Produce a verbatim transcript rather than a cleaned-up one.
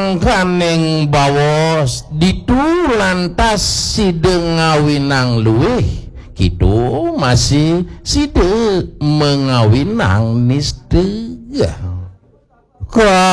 mangkaneng bawos ditu lantas side ngawinang luweh kitu masih side mengawinang nistega.